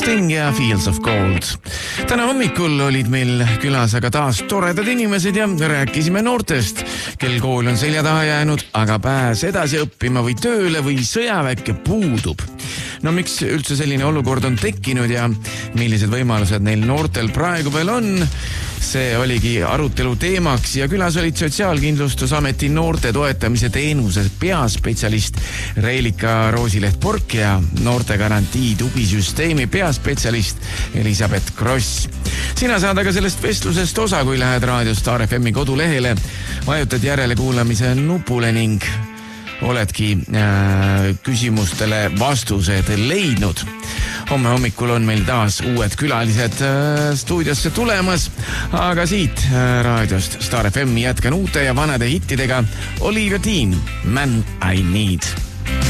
Sting ja Fields of Gold. Täna hommikul olid meil külas aga taas toredad inimesed ja rääkisime noortest, kel kool on selja taha jäänud, aga pääs edasi õppima või tööle või sõjaväkke puudub. No miks üldse selline olukord on tekkinud ja millised võimalused neil noortel praegu veel on? See oligi arutelu teemaks ja külas olid Sotsiaalkindlustusameti noorte toetamise teenuse peaspetsialist Reelika Roosileht-Pork ja noortegarantii tugisüsteemi peaspetsialist Elisabeth Kross. Sina saad aga sellest vestlusest osa, kui lähed Raadio Star FM-i kodulehele, vajutad järelekuulamise nupule ning oledki küsimustele vastused leidnud. Homme hommikul on meil taas uued külalised stuudiosse tulemas, aga siit raadiost Star FM jätkan uute ja vanade hittidega. Olivia Dean, Man I Need.